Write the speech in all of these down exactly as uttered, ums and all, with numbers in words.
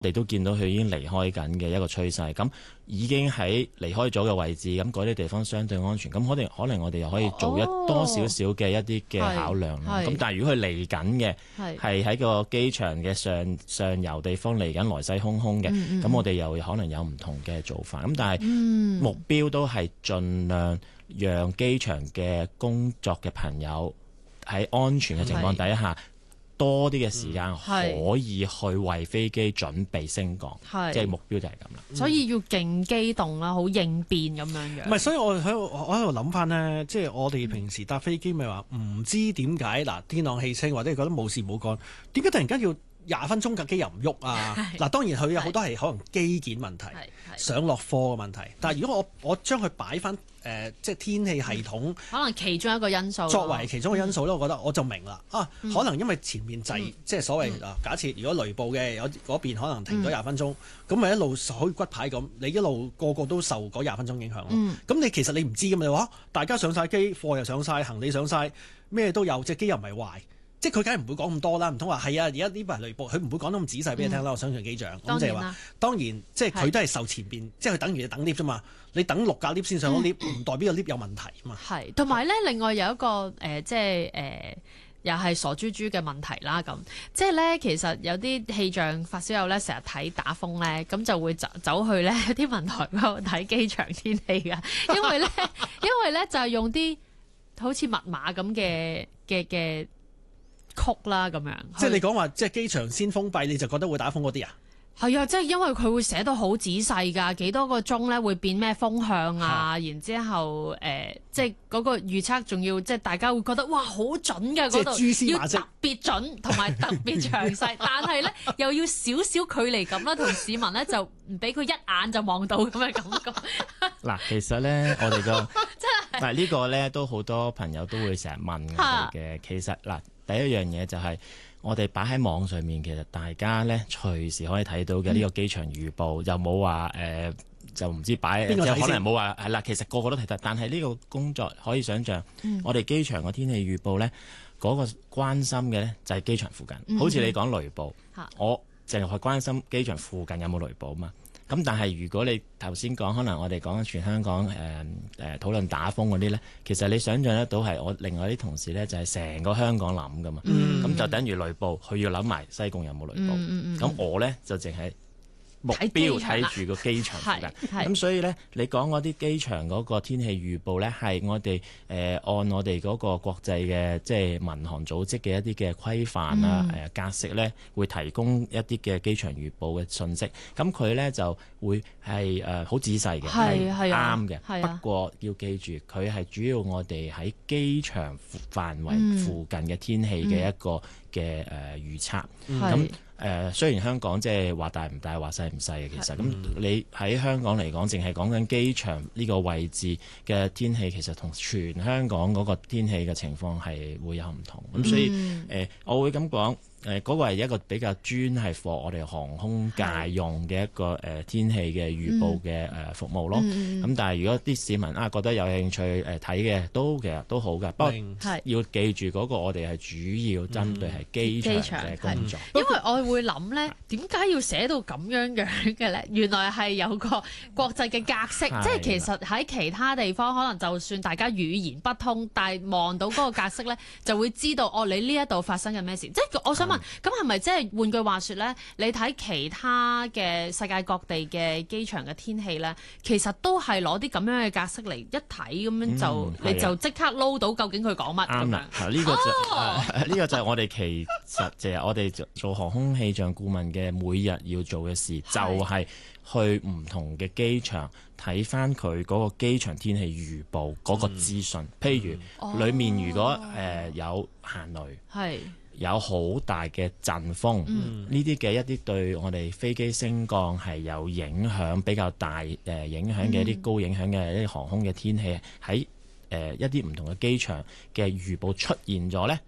我哋都見到佢已經離開緊嘅一個趨勢，咁已經喺離開咗嘅位置，咁嗰啲地方相對安全，咁可能可能我哋又可以做一多少少嘅一啲嘅考量咯。咁、哦、但係如果佢嚟緊嘅係喺個機場嘅上上游地方嚟緊來勢洶洶嘅，咁、嗯嗯、我哋又可能有唔同嘅做法。咁但係目標都係盡量讓機場嘅工作嘅朋友喺安全嘅情況底下，多啲嘅時間可以去為飛機準備升降，即係目標就係咁啦。 所以要勁機動啦，好應變咁樣樣。 唔係，所以我喺度我喺度諗翻呢，即係我哋平時搭飛機咪話唔知點解嗱天朗氣清，或者覺得冇事冇幹，點解突然間要廿分鐘架機又唔喐啊？嗱，當然佢有好多係可能機件問題、上落貨嘅問題。但係如果我我將佢擺翻誒，即係天氣系統， 可能其中一個因素作為其中一個因素咧、嗯，我覺得我就明啦。啊， 嗯、 可能因為前面滯、嗯，即係所謂啊、嗯，假設如果雷暴嘅有嗰邊可能停咗廿分鐘，咁、嗯、咪一路好似骨牌咁，你一路個個都受嗰廿分鐘影響咯。咁、嗯、你其實你唔知㗎嘛？你話大家上晒機，貨又上晒，行李上晒，咩都有，隻機又唔係壞。即係佢梗係唔會講咁多啦，唔通話係啊？而家呢排雷暴，佢唔會講得咁仔細俾你聽啦、嗯。我相信機長咁就係話，當然即係佢都係受前邊，即係佢等於等 lift 啫嘛。你等六架 lift 先上到 lift，唔代表個 lift 有問題啊嘛。 係，同埋咧，另外有一個誒、呃，即係誒、呃，又係傻豬豬嘅問題啦。咁即係咧，其實有啲氣象發燒友咧，成日睇打風咧，咁就會走走去咧天文台嗰度睇機場天氣噶，因為咧，因為咧就係用啲好似密碼咁嘅嘅嘅。曲啦咁樣， 即係你講話，即係機場先封閉，你就覺得會打風嗰啲啊？ 係啊，即係因為佢會寫到好仔細㗎，幾多個鐘咧會變咩風向啊？然之後誒、呃，即係嗰個預測仲要，即係大家會覺得哇好準嘅嗰度，要特別準同埋特別詳細，但係咧又要少少距離感啦，同市民咧就唔俾佢一眼就望到咁嘅感覺。 嗱，其實咧我哋個嗱呢個咧都好多朋友都會成日問我哋嘅，其實嗱。第一樣嘢就係我哋擺喺網上面，其實大家咧隨時可以睇到嘅呢、嗯、個機場預報，又冇話誒，就唔知擺即係可能冇話係啦。其實個個都睇得，但係呢個工作可以想像、嗯，我哋機場嘅天氣預報咧，嗰、那個關心嘅咧就係機場附近。嗯、好似你講雷暴，嗯、我淨係去關心機場附近有冇雷暴嘛。咁但係如果你頭先講，可能我哋講全香港誒誒、呃、討論打風嗰啲咧，其實你想像得到係我另外啲同事咧，就係、是、成個香港諗噶嘛。咁、嗯、就等於雷暴，佢要諗埋西貢有冇雷暴。咁、嗯嗯、我咧就淨係目標睇住個機場附近。咁所以咧，你講嗰啲機場嗰個天氣預報咧，係我哋誒、呃、按我哋嗰個國際嘅即係民航組織嘅一啲嘅規範啊、誒、嗯、格式咧，會提供一啲嘅機場預報嘅信息。咁佢咧就會係誒好仔細嘅，係啱嘅。不過要記住，佢係主要我哋喺機場範圍附近嘅天氣嘅一個嘅誒預測。咁、嗯誒、呃、雖然香港即係話大唔大話細唔細嘅，其實咁你喺香港嚟講，淨係講緊機場呢個位置嘅天氣，其實同全香港嗰個天氣嘅情況係會有唔同。咁、嗯、所以誒、呃，我會咁講。誒、呃、嗰、那個係一個比較專係 for 我哋航空界用嘅一個誒、呃、天氣嘅預報嘅誒、嗯呃、服務咯。咁、嗯、但係如果啲市民啊覺得有興趣誒睇嘅，都其實都好㗎。不過要記住嗰個我哋係主要針對係機場嘅工作。 因為我會諗咧，點解要寫到咁樣樣嘅咧？原來係有個國際嘅格式，即係其實喺其他地方可能就算大家語言不通，但係望到嗰個格式咧，就會知道哦，你呢一度發生緊咩事。即係我想問。咁係咪即係換句話說咧？你睇其他嘅世界各地嘅機場嘅天氣咧，其實都係攞啲咁樣嘅格式嚟一睇咁樣就，嗯、你就即刻撈到究竟佢講乜。啱啦，呢、這個就呢、哦呃這個就係我哋其實就係我哋做做航空氣象顧問嘅每日要做嘅事，就係、是、去唔同嘅機場睇翻佢嗰個機場天氣預報嗰個資訊。嗯、譬如、嗯、裡面如果誒、呃、有行雷，係。有好大嘅陣風，呢啲嘅一啲對我哋飛機升降係有影響比較大誒、呃、影響嘅一啲高影響嘅一啲航空嘅天氣喺誒、呃、一啲唔同嘅機場嘅預報出現咗咧，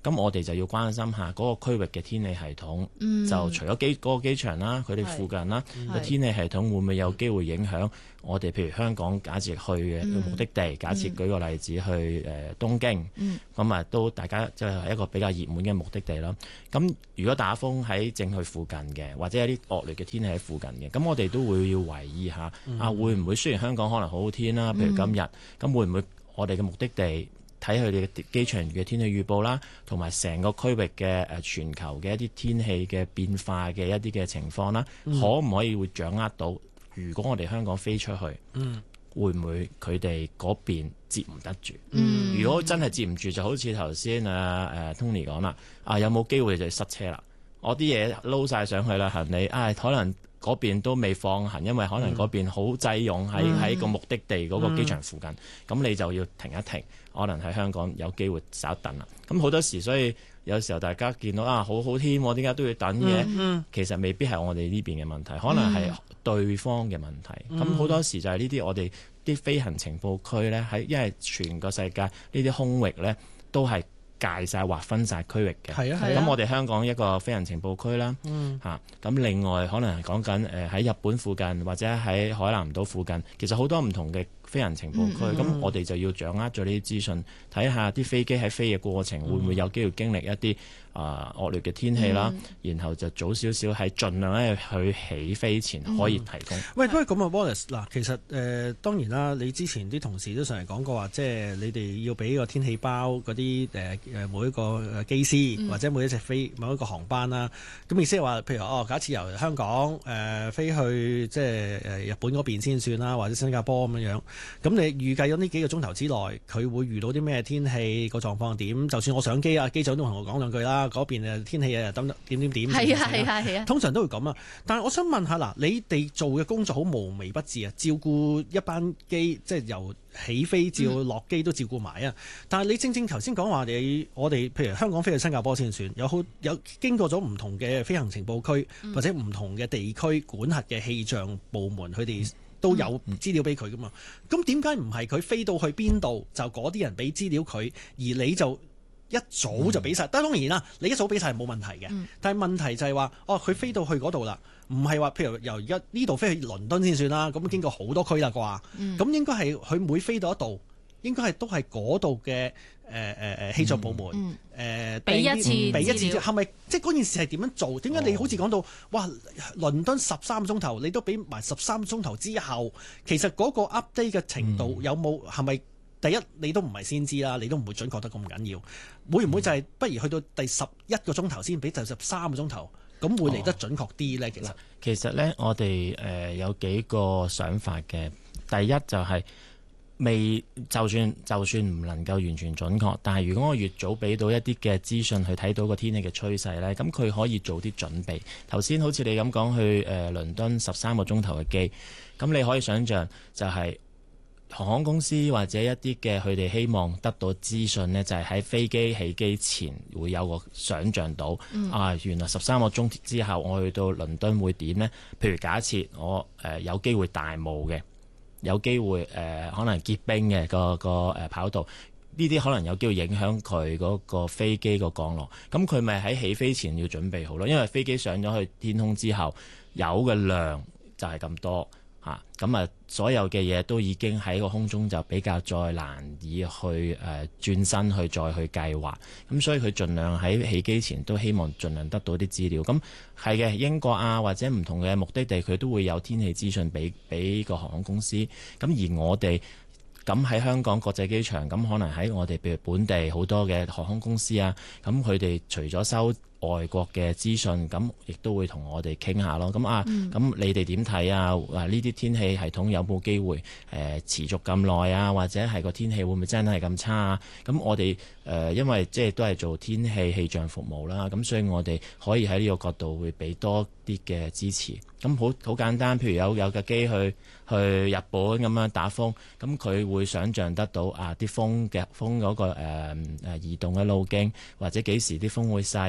咁我哋就要關心下嗰個區域嘅天氣系統， 嗯、 就除咗機嗰個機場啦，佢哋附近啦個天氣系統會唔會有機會影響我哋？譬如香港假設去嘅目的地，嗯、假設舉個例子去誒、呃、東京，咁啊、嗯、都大家即係一個比較熱門嘅目的地啦。咁如果打風喺正去附近嘅，或者有啲惡劣嘅天氣喺附近嘅，咁我哋都會要留意下、嗯、啊，會唔會雖然香港可能好好天啦，譬如今日，咁、嗯、會唔會我哋嘅目的地？睇佢哋嘅機場嘅天氣預報啦，同埋成個區域嘅誒全球嘅一啲天氣嘅變化嘅一啲嘅情況啦，嗯、可唔可以會掌握到？如果我哋香港飛出去，嗯、會唔會佢哋嗰邊接唔得住？嗯、如果真係接唔住，就好似頭先啊誒 Tony 講啦，啊有冇機會就塞車啦？我啲嘢撈晒上去啦，行李啊可能。嗰邊都未放行，因為可能嗰邊好擠擁喺喺個目的地嗰個機場附近，咁、嗯、你就要停一停，可能喺香港有機會稍等啦。咁好多時，所以有時候大家見到啊好好天，點解都要等嘅？嗯嗯、其實未必係我哋呢邊嘅問題，可能係對方嘅問題。咁好、嗯、多時就係呢啲我哋啲飛行情報區呢，喺因為全個世界呢啲空域呢都係。界晒劃分晒區域嘅，咁、啊、我哋香港一個飛行情報區啦，嚇咁、嗯啊、另外可能係講緊誒喺日本附近或者喺海南島附近，其實好多唔同嘅飛行情報區，咁、嗯、我哋就要掌握咗呢啲資訊，睇下啲飛機喺飛嘅過程會唔會有機會經歷一啲啊、呃、惡劣嘅天氣啦，嗯、然後就早少少喺盡量咧去起飛前可以提供。嗯、 喂，不過咁啊，Wallace 嗱，其實誒、呃、當然啦，你之前啲同事都上嚟講過話，即係你哋要俾個天氣包嗰啲誒誒每一個機師、嗯、或者每一隻飛某一個航班啦。咁意思係話，譬如哦，假設由香港誒、呃、飛去即係誒日本嗰邊先算啦，或者新加坡咁樣樣。咁你預計咗呢幾個鐘頭之內，佢會遇到啲咩天氣個狀況點？就算我上機啊，機長都同我講兩句啦。嗰邊誒天氣啊，等點點點。係啊係啊係啊，通常都會咁啊。但係我想問下嗱，你哋做嘅工作好無微不至啊，照顧一班機，即係由起飛至落機都照顧埋啊。嗯、但係你正正頭先講話你，我哋譬如香港飛去新加坡先算，有好有經過咗唔同嘅飛行情報區、嗯、或者唔同嘅地區管轄嘅氣象部門，佢哋。都有資料俾佢噶嘛？咁點解唔係佢飛到去邊度就嗰啲人俾資料佢，而你就一早就俾晒？但係、嗯、當然啦，你一早俾晒係冇問題嘅。嗯、但係問題就係話，哦，佢飛到去嗰度啦，唔係話譬如由而家呢度飛去倫敦先算啦。咁經過好多區啦啩，咁、嗯、應該係佢每飛到一度，應該係都係嗰度嘅。誒誒誒氣象部門誒俾一次俾一次，係咪即係嗰件事係點樣做？點解你好似講到哇，倫敦十三個鐘頭，你都俾埋十三個鐘頭之後，其實嗰個 update 嘅程度有冇係咪第一你都唔係先知啦，你都唔會準確得咁緊要，會唔會就係不如去到第十一個鐘頭先俾第十三個鐘頭，咁會嚟得準確啲咧？其實其實咧，我哋誒有幾個想法嘅，第一就係、是。未就算就算唔能夠完全準確，但係如果我越早俾到一啲嘅資訊去睇到個天氣嘅趨勢呢，咁佢可以做啲準備。頭先好似你咁講去誒、呃、倫敦十三個鐘頭嘅機，咁你可以想像就係航空公司或者一啲嘅佢哋希望得到資訊呢，就係、是、喺飛機起機前會有個想像到、嗯、啊，原來十三個鐘之後我去到倫敦會點呢？譬如假設我誒、呃、有機會大霧嘅。有機會誒、呃，可能結冰嘅個個誒跑道，呢啲可能有機會影響佢嗰個飛機個降落。咁佢咪喺起飛前要準備好咯？因為飛機上咗去天空之後，有嘅量就係咁多嚇。咁啊，所有嘅嘢都已經喺個空中就比較再難以去誒、呃、轉身去再去計劃。咁所以佢盡量喺起機前都希望盡量得到啲資料。咁係嘅，英國啊或者唔同嘅目的地，佢都會有天氣資訊俾俾個航空公司。咁而我哋咁喺香港國際機場，咁可能喺我哋譬如本地好多嘅航空公司啊，咁佢哋除咗收外國嘅資訊，咁亦都會同我哋傾下咯。咁啊，咁、嗯、你哋點睇啊？啊，呢啲天氣系統有冇機會誒、呃、持續咁耐啊？或者係個天氣會唔會真係咁差啊？咁我哋誒、呃、因為即係都係做天氣氣象服務啦，咁所以我哋可以喺呢個角度會俾多啲嘅支持。咁好好簡單，譬如有有架機去去日本咁樣打風，咁佢會想像得到啊啲風嘅風嗰、嗰個誒誒、呃、移動嘅路徑，或者幾時啲風會細，咁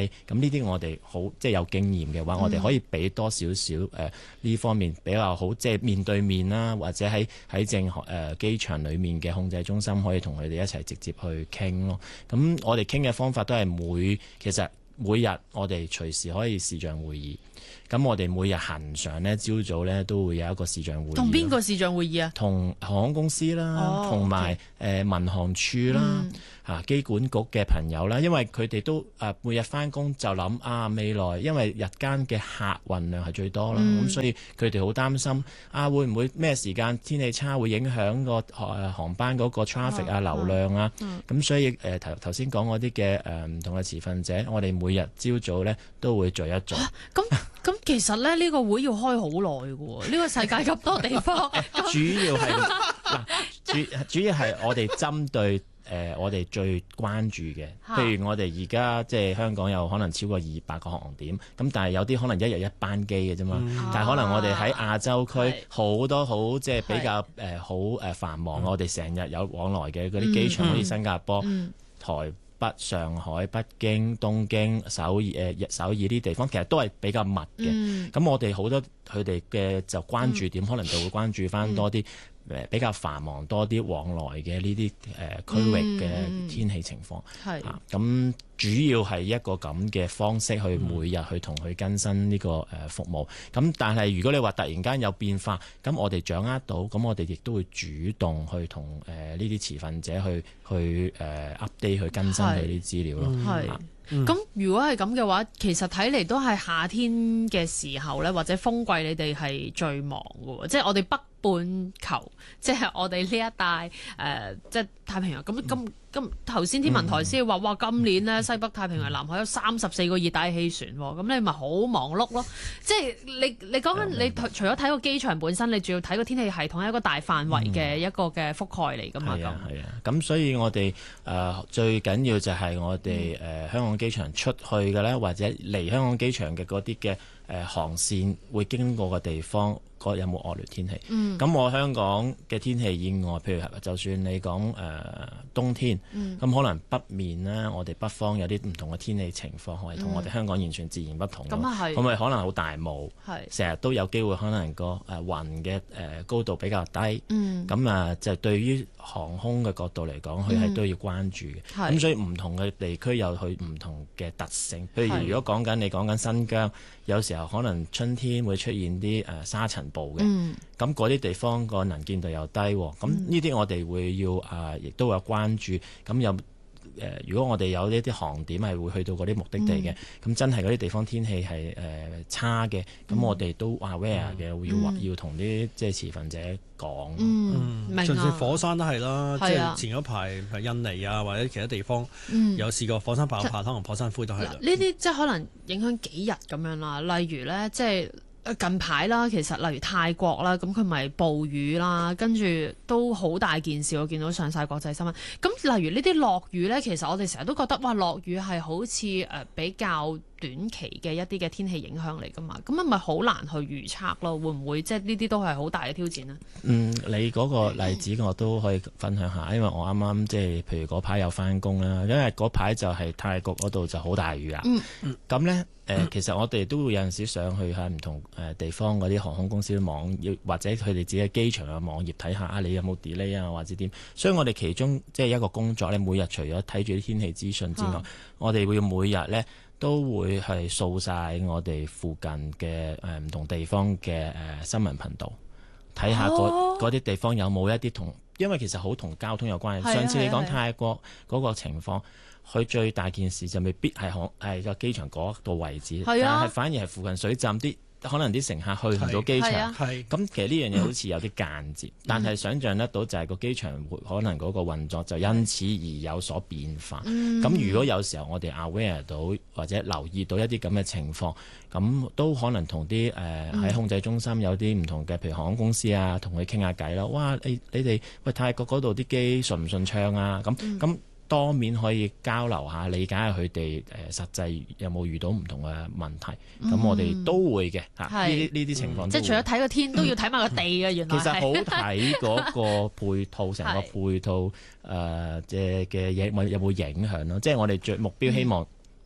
呢啲我哋好即係有經驗嘅話，我哋可以俾多少少誒呢方面比較好，即係面對面啦，或者喺喺正誒、呃、機場裡面嘅控制中心可以同佢哋一齊直接去傾咯。咁我哋傾嘅方法都係每其實每日我哋隨時可以視像會議。咁我哋每日恆常咧，朝早咧都會有一個視像會議。 同邊個視像會議啊？ 同航空公司啦，同埋誒民航處啦，嚇、嗯、機管局嘅朋友啦，因為佢哋都誒、呃、每日返工就諗啊未來，因為日間嘅客運量係最多啦，咁、嗯、所以佢哋好擔心啊會唔會咩時間天氣差會影響個誒航班嗰個 traffic 啊、嗯、流量啊，咁、嗯、所以誒頭頭先講嗰啲嘅誒唔同嘅持份者，我哋每日朝早咧都會聚一聚。 咁咁、啊、其實咧呢、呢個會要開好耐嘅喎，呢、呢個世界咁多地方， 主要係嗱主主要係我哋針對誒、呃、我哋最關注嘅，譬如我哋而家即係香港有可能超過二百個航點，咁但係有啲可能一日一班機嘅啫嘛，嗯、但係可能我哋喺亞洲區好多好即係比較誒好誒繁忙，嗯、我哋成日有往來嘅嗰啲機場，好似、嗯、新加坡、嗯、台北、上海、北京、東京、首爾誒首爾呢啲地方，其實都係比較密嘅。咁、嗯、我哋好多佢哋嘅就關注點，嗯、可能就會關注翻多啲誒、嗯、比較繁忙多啲往來嘅呢啲誒區域嘅天氣情況。係咁、嗯。啊主要係一個咁嘅方式去每日去同佢更新呢個誒服務。咁但係如果你話突然間有變化，咁我哋掌握到，咁我哋亦都會主動去同誒呢啲持份者去去誒、呃、update 去更新佢啲資料咯。係。 咁、嗯、如果係咁嘅話，其實睇嚟都係夏天嘅時候咧，或者風季你哋係最忙嘅喎。即係我哋北半球，即係我哋呢一帶誒、呃，即係太平洋。咁咁咁頭先天文台先話，哇！今年咧西北太平洋南海有三十四個熱帶氣旋，咁你咪好忙碌咯。即係你你講緊你除咗睇個機場本身，你仲要睇個天氣系統係一個大範圍嘅一個嘅覆蓋嚟㗎嘛。係啊係啊。咁所以我哋誒、呃、最緊要就係我哋誒、呃、香港機場出去嘅咧，或者離香港機場嘅嗰啲嘅誒航線會經過嘅地方，嗰有冇惡劣天氣？咁、嗯、我香港嘅天氣以外，譬如就算你講誒、呃、冬天，咁、嗯、可能北面呢，我哋北方有啲唔同嘅天氣情況，係同、嗯、我哋香港完全自然不同。咁啊係，咁咪可能好大霧，成日都有機會可能個誒雲嘅誒高度比較低。咁啊、嗯，就對於航空嘅角度嚟講，佢係都要關注嘅。咁、嗯、所以唔同嘅地區有佢唔同嘅特性。譬如如果講緊你講緊新疆，有時候可能春天會出現啲誒沙塵暴嘅，咁嗰啲地方個能見度又低，咁呢啲我哋會要啊，亦、呃、都有關注。咁有誒、呃，如果我哋有呢啲航點係會去到嗰啲目的地嘅，咁、嗯、真係嗰啲地方天氣係誒差嘅，咁、嗯、我哋都 aware 嘅，嗯、要要同啲即係持份者講。 嗯，明啊。 甚至火山都係啦，即係、 啊、 前嗰排係印尼啊或者其他地方、 嗯、 有試過火山爆發，可能火山灰都係。呢啲即係可能影響幾日咁樣啦。例如咧，即係。近排啦，其實例如泰國啦，咁佢咪暴雨啦，跟住都好大件事，我見到上晒國際新聞。咁例如呢啲落雨呢，其實我哋成日都覺得哇，落雨係好似誒比較短期嘅一啲嘅天氣影響嚟㗎嘛，咁啊咪好難去預測咯，會唔會即係呢啲都係好大嘅挑戰呢？嗯， 你嗰個例子我都可以分享下，因為我啱啱即係譬如嗰排有返工啦，因為嗰排就係泰國嗰度就好大雨啊。嗯嗯，咁呢。誒、呃，其實我哋都會有陣時上去喺唔同誒地方嗰啲航空公司嘅網頁，或者佢哋自己嘅機場嘅網頁睇下啊，你有冇 delay 啊，或者點？所以我哋其中即係一個工作咧，每日除咗睇住啲天氣資訊之外，啊、我哋會每日咧都會係掃晒我哋附近嘅誒唔同地方嘅誒、呃、新聞頻道，睇下嗰啲地方有冇一啲同，因為其實好同交通有關係。啊、上次你講泰國嗰個情況。佢最大件事就未必係航係個機場嗰度位置，但係反而係附近水站啲可能啲乘客去唔到機場，咁其實呢樣嘢好似有啲間接，嗯、但係想像得到就係個機場可能嗰個運作就因此而有所變化。咁、嗯、如果有時候我哋 aware 到或者留意到一啲咁嘅情況，咁都可能同啲誒喺控制中心有啲唔同嘅，譬如航空公司啊，同佢傾下偈啦。哇！你你哋喂泰國嗰度啲機順唔順暢啊？咁咁。嗯當面可以交流下，理解下佢哋誒實際有冇遇到唔同嘅問題，咁、嗯、我哋都會嘅嚇。呢啲呢啲情況， 即係除咗睇個天，都要睇埋個地嘅。原來其實好睇嗰個配套，成個配套誒嘅嘅嘢，有冇影響咯？即係我哋最目標希望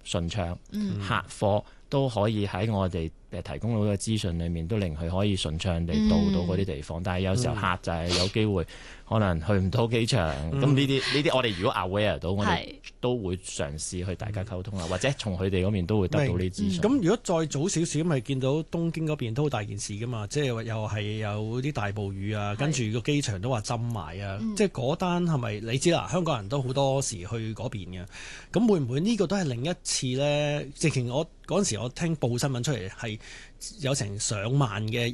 順暢， 嗯客貨都可以喺我哋誒提供到嘅資訊裏面，都令佢可以順暢地到到嗰啲地方。嗯、但係有時候客就係有機會可能去唔到機場，咁呢啲呢啲我哋如果 aware 到，我哋都會嘗試去大家溝通啦，或者從佢哋嗰邊都會得到呢啲資訊。 咁、嗯、如果再早少少，咪見到東京嗰邊都好大件事噶嘛，即係又係有啲大暴雨啊，跟住個機場都話浸埋啊，嗯、即係嗰單係咪你知啦？香港人都好多時去嗰邊嘅，咁會唔會呢個都係另一次呢？直情我嗰陣時我聽報新聞出嚟係有成上萬嘅